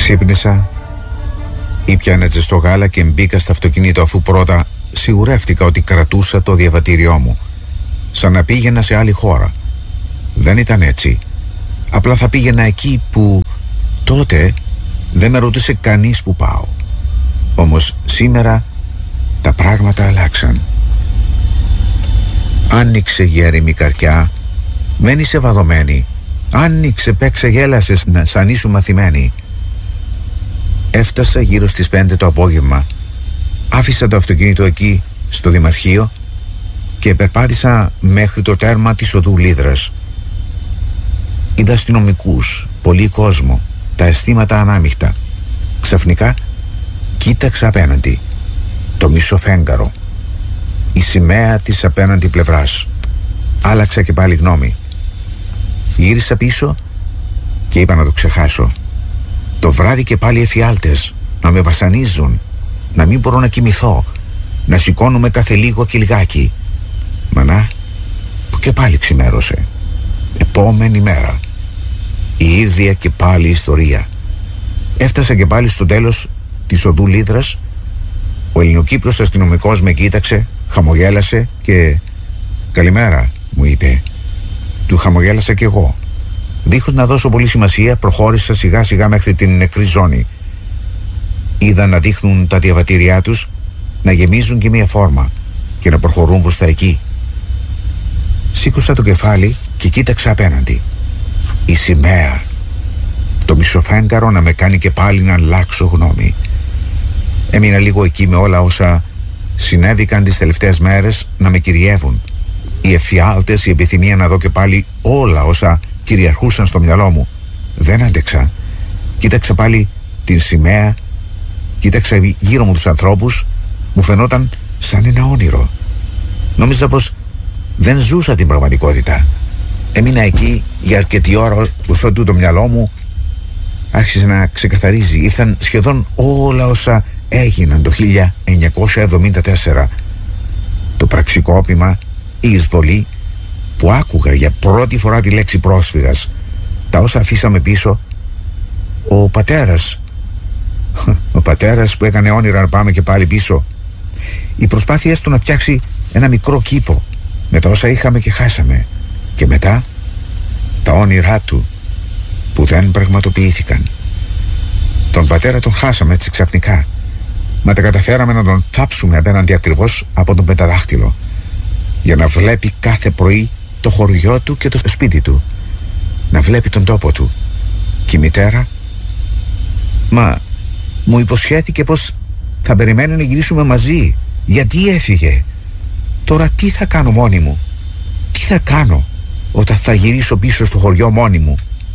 Ξύπνησα, ήπια ένα ζεστό γάλα και μπήκα στο αυτοκίνητο, αφού πρώτα σιγουρεύτηκα ότι κρατούσα το διαβατήριό μου, σαν να πήγαινα σε άλλη χώρα. Δεν ήταν έτσι. Απλά θα πήγαινα εκεί που τότε δεν με ρωτούσε κανείς που πάω. Όμως σήμερα τα πράγματα αλλάξαν. Άνοιξε γέριμη καρκιά, μένει είσαι βαδωμένη. Άνοιξε, παίξε, γέλασες σαν ήσου μαθημένη. Έφτασα γύρω στις 5 το απόγευμα. Άφησα το αυτοκίνητο εκεί στο Δημαρχείο και περπάτησα μέχρι το τέρμα της οδού Λίδρας. Είδα αστυνομικούς, πολύ κόσμο, τα αισθήματα ανάμειχτα. Ξαφνικά κοίταξα απέναντι. Το μισοφέγγαρο, η σημαία της απέναντι πλευράς. Άλλαξα και πάλι γνώμη. Γύρισα πίσω και είπα να το ξεχάσω. Το βράδυ και πάλι εφιάλτες να με βασανίζουν, να μην μπορώ να κοιμηθώ, να σηκώνομαι κάθε λίγο και λιγάκι. Μα να, που και πάλι ξημέρωσε. Επόμενη μέρα η ίδια και πάλι ιστορία. Έφτασα και πάλι στο τέλος της οδού Λίδρας. Ο Ελληνοκύπρος αστυνομικός με κοίταξε, χαμογέλασε και «Καλημέρα», μου είπε. Του χαμογέλασα κι εγώ. Δίχως να δώσω πολύ σημασία, προχώρησα σιγά σιγά μέχρι την νεκρή ζώνη. Είδα να δείχνουν τα διαβατήριά τους, να γεμίζουν και μία φόρμα και να προχωρούν προς τα εκεί. Σήκωσα το κεφάλι και κοίταξα απέναντι. Η σημαία, το μισοφέγγαρο να με κάνει και πάλι να αλλάξω γνώμη. Έμεινα λίγο εκεί με όλα όσα συνέβηκαν τις τελευταίες μέρες να με κυριεύουν. Οι εφιάλτες, η επιθυμία να δω και πάλι όλα όσα κυριαρχούσαν στο μυαλό μου. Δεν άντεξα. Κοίταξα πάλι την σημαία, κοίταξα γύρω μου τους ανθρώπους. Μου φαινόταν σαν ένα όνειρο. Νόμιζα πως δεν ζούσα την πραγματικότητα. Έμεινα εκεί για αρκετή ώρα, ώσπου το μυαλό μου άρχισε να ξεκαθαρίζει. Ήρθαν σχεδόν όλα όσα έγιναν το 1974. Το πραξικόπημα, η εισβολή, που άκουγα για πρώτη φορά τη λέξη πρόσφυγας, τα όσα αφήσαμε πίσω, ο πατέρας που έκανε όνειρα να πάμε και πάλι πίσω, οι προσπάθειες του να φτιάξει ένα μικρό κήπο με τα όσα είχαμε και χάσαμε, και μετά τα όνειρά του που δεν πραγματοποιήθηκαν. Τον πατέρα τον χάσαμε έτσι ξαφνικά, μα τα καταφέραμε να τον θάψουμε απέναντι ακριβώς από τον πενταδάχτυλο, για να βλέπει κάθε πρωί το χωριό του και το σπίτι του, να βλέπει τον τόπο του. Και η μητέρα, μα μου υποσχέθηκε πως θα περιμένει να γυρίσουμε μαζί. Γιατί έφυγε? Τώρα τι θα κάνω μόνη μου? Τι θα κάνω όταν θα γυρίσω πίσω στο χωριό μόνη μου?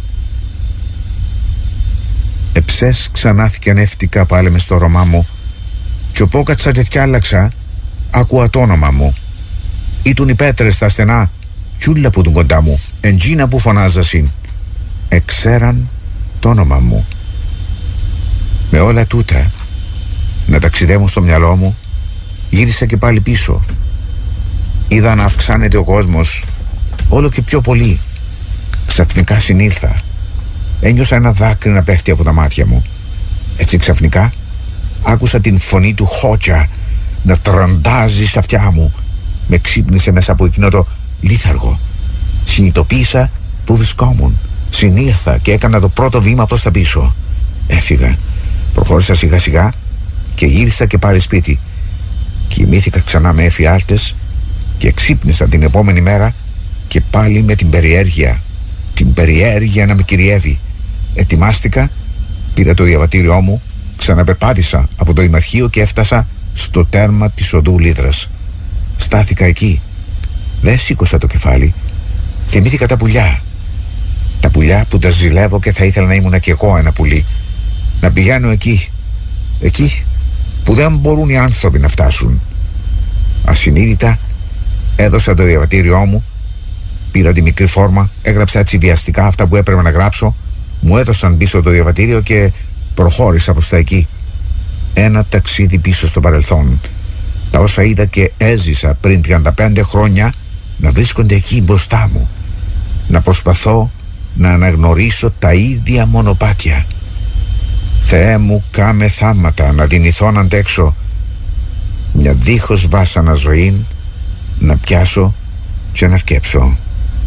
Εψές ξανάθηκε ανεύτηκα πάλι μες στο ρώμά μου, κι οπόκατσα και άλλαξα, άκουα το όνομα μου. Ήτουν οι πέτρες στα στενά, τσούλα που τον κοντά μου, εντζίνα που φωνάζασιν. Εξέραν το όνομα μου. Με όλα τούτα να ταξιδεύουν στο μυαλό μου, γύρισα και πάλι πίσω. Είδα να αυξάνεται ο κόσμος όλο και πιο πολύ. Ξαφνικά συνήλθα. Ένιωσα ένα δάκρυ να πέφτει από τα μάτια μου. Έτσι ξαφνικά άκουσα την φωνή του Χότζα να τραντάζει στα αυτιά μου. Με ξύπνησε μέσα από εκείνο το λίθαργο. Συνειδητοποίησα που βρισκόμουν. Συνήλθα και έκανα το πρώτο βήμα προς τα πίσω. Έφυγα. Προχώρησα σιγά σιγά και γύρισα και πάλι σπίτι. Κοιμήθηκα ξανά με εφιάλτες και ξύπνησα την επόμενη μέρα και πάλι με την περιέργεια. Την περιέργεια να με κυριεύει. Ετοιμάστηκα, πήρα το διαβατήριό μου, ξαναπερπάτησα από το Δημαρχείο και έφτασα στο τέρμα της οδού Λίδρας. Στάθηκα εκεί. Δεν σήκωσα το κεφάλι. Θυμήθηκα τα πουλιά. Τα πουλιά που τα ζηλεύω και θα ήθελα να ήμουν κι εγώ ένα πουλί. Να πηγαίνω εκεί. Εκεί που δεν μπορούν οι άνθρωποι να φτάσουν. Ασυνείδητα έδωσα το διαβατήριό μου, πήρα τη μικρή φόρμα, έγραψα έτσι βιαστικά αυτά που έπρεπε να γράψω, μου έδωσαν πίσω το διαβατήριο και προχώρησα προς τα εκεί. Ένα ταξίδι πίσω στο παρελθόν. Τα όσα είδα και έζησα πριν 35 χρόνια να βρίσκονται εκεί μπροστά μου. Να προσπαθώ να αναγνωρίσω τα ίδια μονοπάτια. Θεέ μου, κάμε θάματα να δυνηθώ να αντέξω μια δίχως βάσανα ζωή, να πιάσω και να αρκέψω.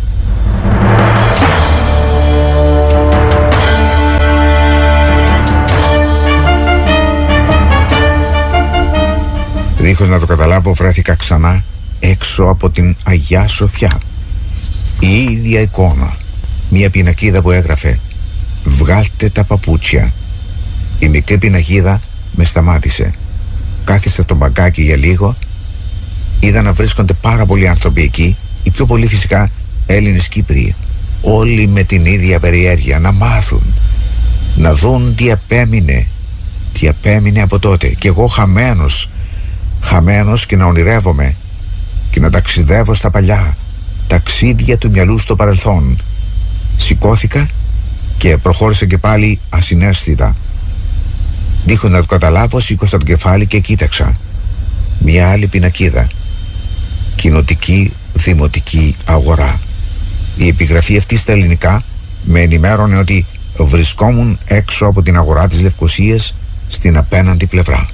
Δίχως να το καταλάβω, βρέθηκα ξανά έξω από την Αγιά Σοφιά. Η ίδια εικόνα, μια πινακίδα που έγραφε «Βγάλτε τα παπούτσια». Η μικρή πινακίδα με σταμάτησε. Κάθισα στο μπαγκάκι για λίγο. Είδα να βρίσκονται πάρα πολλοί άνθρωποι εκεί, οι πιο πολλοί φυσικά Έλληνες Κύπριοι, όλοι με την ίδια περιέργεια να μάθουν, να δουν τι επέμεινε από τότε. Και εγώ χαμένος και να ονειρεύομαι και να ταξιδεύω στα παλιά ταξίδια του μυαλού στο παρελθόν. Σηκώθηκα και προχώρησα και πάλι ασυναίσθητα. Δίχως να το καταλάβω, σήκωσα το κεφάλι και κοίταξα μια άλλη πινακίδα. Κοινοτική Δημοτική Αγορά. Η επιγραφή αυτή στα ελληνικά με ενημέρωνε ότι βρισκόμουν έξω από την αγορά της Λευκωσίας στην απέναντι πλευρά.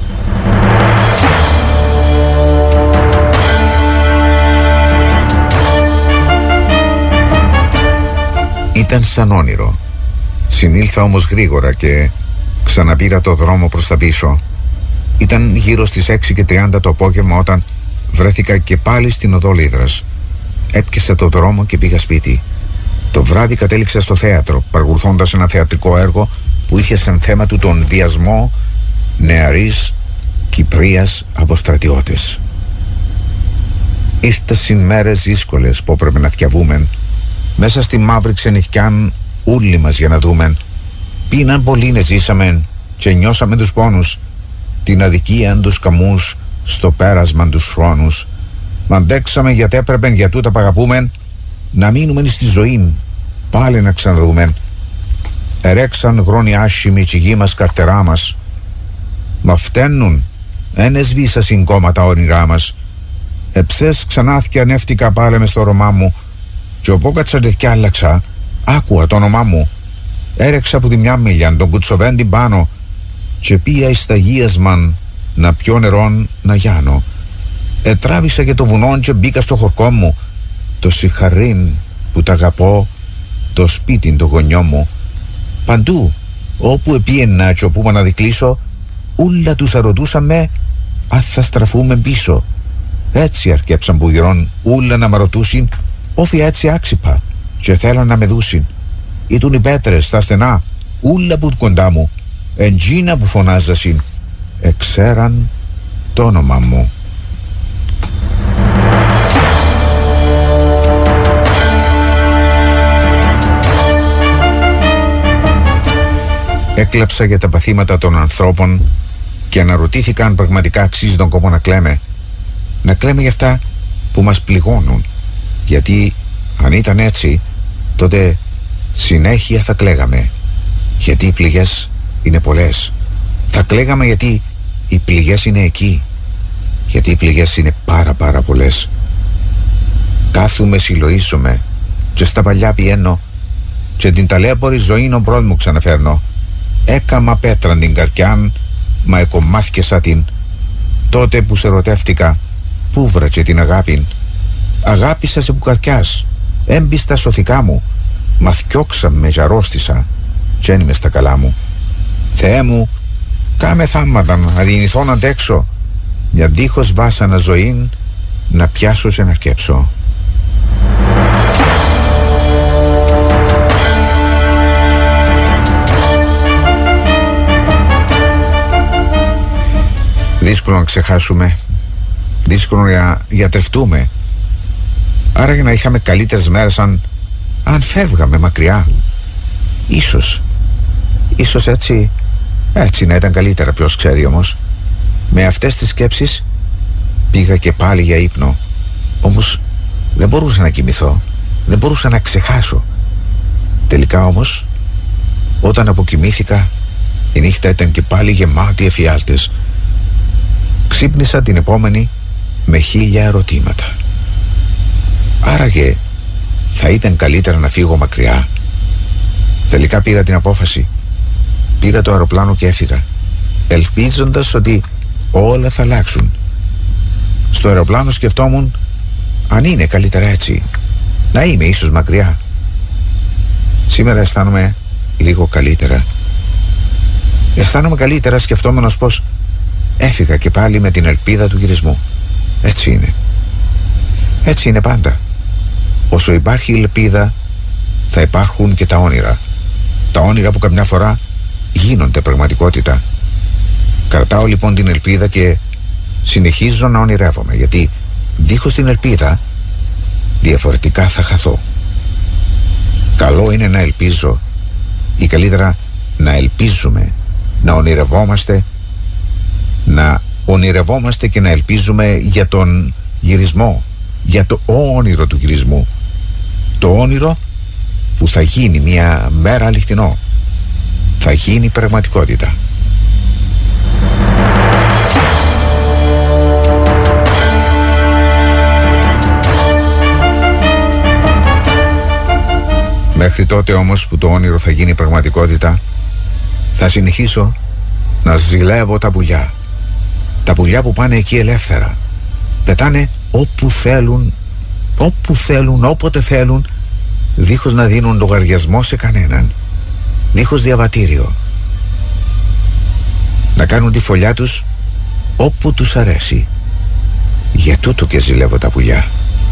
Ήταν σαν όνειρο. Συνήλθα όμως γρήγορα και ξαναπήρα το δρόμο προς τα πίσω. Ήταν γύρω στις 6:30 το απόγευμα όταν βρέθηκα και πάλι στην οδό Λύδρας. Έπιασα το δρόμο και πήγα σπίτι. Το βράδυ κατέληξα στο θέατρο, παρακολουθώντας ένα θεατρικό έργο που είχε σαν θέμα του τον βιασμό νεαρής Κυπρίας από στρατιώτες. Ήρθασαν μέρες δύσκολες που έπρεπε να θκιαβούμεν. Μέσα στη μαύρη ξενιθκιάν ούλοι μας για να δούμεν. Πίναν πολλοί ζήσαμεν και νιώσαμε τους πόνους, την αδικία τους καμούς στο πέρασμα τους χρόνους. Μ' αντέξαμε γιατί έπρεπε για τούτα που αγαπούμεν να μείνουμε στη ζωή, πάλι να ξαναδούμεν. Ερέξαν γρόνοι άσχημοι τη γη μας καρτερά μας. Μα φταίνουν, εν εσβήσα συγκόμμα τα όνειρά μας. Εψές ξανάθηκε ανεύτηκα πάλι μες στο όνομά μου και όπου κατσαντεθκιά άλλαξα, άκουα το όνομά μου. Έρεξα από τη μια μίλια τον κουτσοβέντη πάνω και πήγα εις τα γίασμαν να πιω νερόν να γιάνω. Ετράβησα και το βουνό και μπήκα στο χορκό μου, το σιχαρίν που τα αγαπώ, το σπίτι το γονιό μου. Παντού όπου επίαινα και όπου μ' αναδικλείσω, ούλα τους αρωτούσαμε αν θα στραφούμε πίσω. Έτσι αρκέψαν που γυρών ούλα να μ' ρωτούσιν, όφι έτσι άξιπα και θέλαν να με δούσιν. Ήτουν οι πέτρες, τα στενά, ούλα που κοντά μου, εντζίνα που φωνάζασιν, εξέραν το όνομα μου. Έκλαψα για τα παθήματα των ανθρώπων και αναρωτήθηκα αν πραγματικά αξίζει τον κόπο να κλαίμε. Να κλαίμε για αυτά που μας πληγώνουν, γιατί αν ήταν έτσι τότε συνέχεια θα κλαίγαμε, γιατί οι πληγές είναι πολλές. Θα κλαίγαμε γιατί οι πληγές είναι εκεί, γιατί οι πληγές είναι πάρα πολλές. Κάθομαι, συλλογίζομαι και στα παλιά πιένω και την ταλέπορη ζωή ο πρώτος μου ξαναφέρνω. Έκαμα πέτραν την καρκιάν, μα εκομάθηκεσα την. Τότε που σε ερωτεύτηκα, πού βράτσε την αγάπην. Αγάπησα σε που καρκιάς, έμπιστα σωθικά μου, μα θκιόξα με ζαρρώστησα κι ένιμαι στα καλά μου. Θεέ μου, κάμε θάματα να δυνηθώ να αντέξω μια δίχως βάσανα ζωή, να πιάσω και να αρκέψω. Δύσκολο να ξεχάσουμε, δύσκολο να γιατρευτούμε. Άρα για να είχαμε καλύτερες μέρες αν φεύγαμε μακριά. Ίσως έτσι να ήταν καλύτερα, ποιος ξέρει όμως. Με αυτές τις σκέψεις πήγα και πάλι για ύπνο. Όμως δεν μπορούσα να κοιμηθώ, δεν μπορούσα να ξεχάσω. Τελικά όμως όταν αποκοιμήθηκα, η νύχτα ήταν και πάλι γεμάτη εφιάλτες. Ξύπνησα την επόμενη με 1000 ερωτήματα. Άραγε θα ήταν καλύτερα να φύγω μακριά. Τελικά πήρα την απόφαση. Πήρα το αεροπλάνο και έφυγα, ελπίζοντας ότι όλα θα αλλάξουν. Στο αεροπλάνο σκεφτόμουν αν είναι καλύτερα έτσι, να είμαι ίσως μακριά. Σήμερα αισθάνομαι λίγο καλύτερα. Αισθάνομαι καλύτερα σκεφτόμενος πως έφυγα και πάλι με την ελπίδα του γυρισμού. Έτσι είναι. Έτσι είναι πάντα. Όσο υπάρχει ελπίδα, θα υπάρχουν και τα όνειρα. Τα όνειρα που καμιά φορά γίνονται πραγματικότητα. Κρατάω λοιπόν την ελπίδα και συνεχίζω να ονειρεύομαι, γιατί δίχως την ελπίδα διαφορετικά θα χαθώ. Καλό είναι να ελπίζω, ή καλύτερα να ελπίζουμε, να ονειρευόμαστε, και να ελπίζουμε για τον γυρισμό, για το όνειρο του γυρισμού, το όνειρο που θα γίνει μια μέρα αληθινό, θα γίνει πραγματικότητα. Μέχρι τότε όμως που το όνειρο θα γίνει πραγματικότητα, θα συνεχίσω να ζηλεύω τα πουλιά. Τα πουλιά που πάνε εκεί ελεύθερα. Πετάνε όπου θέλουν, όποτε θέλουν, δίχως να δίνουν λογαριασμό σε κανέναν, δίχως διαβατήριο. Να κάνουν τη φωλιά τους όπου τους αρέσει. Για τούτο και ζηλεύω τα πουλιά.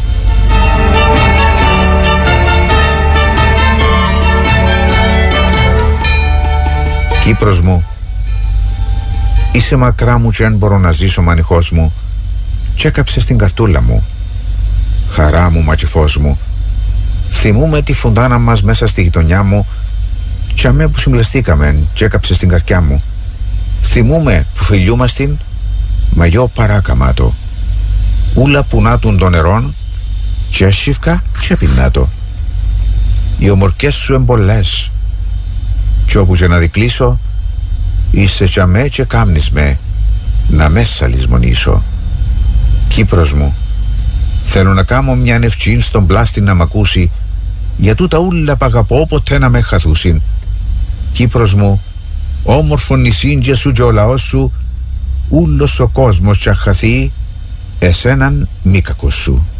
Κύπρος μου, είσαι μακρά μου και αν μπορώ να ζήσω μανιχός μου, κι έκαψες την καρτούλα μου. Χαρά μου, μα και φως μου, θυμούμε τη φουντάνα μας μέσα στη γειτονιά μου, κι αμέ που συμπλαστήκαμε κι έκαψες την καρκιά μου. Θυμούμε που φιλιούμαστην μαγιό παράκαμάτο, ούλα που νάτουν των νερών, κι έσυφκα κι πεινάτο. Οι ομορκές σου εμπολές, κι όπου και να δικλείσω, είσαι κι αμέ και κάμνεις με να μέσα λησμονήσω. Κύπρος μου, θέλω να κάνω μια νευτσίν στον πλάστη να μ' ακούσει, για τούτα ούλα π' αγαπώ ποτέ να με χαθούσιν. Κύπρος μου, όμορφο νησίν και σου και ο λαός σου, ούλος ο κόσμος κι αχαθεί, εσέναν μη κακός σου.